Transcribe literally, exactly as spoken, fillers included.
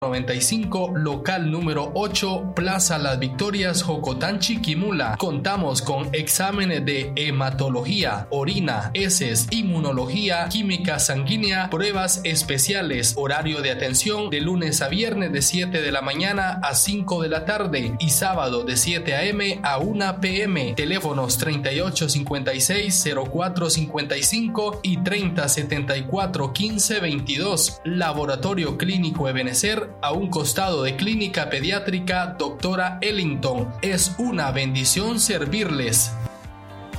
noventa y cinco, local número ocho, Plaza Las Victorias, Jocotán, Chiquimula. Contamos con exámenes de hematología, orina, heces, inmunología, química sanguínea, pruebas especiales. Horario de atención de lunes a viernes de siete de la mañana a cinco de la tarde y sábado de siete a eme a una pe eme. Teléfonos treinta y ocho cincuenta y seis, cero cuatro cincuenta y cinco y treinta setenta y cuatro quince veintidós. Laboratorio Clínico Ebenecer, a un costado de Clínica Pediátrica Doctora Ellington. Es una bendición servirles.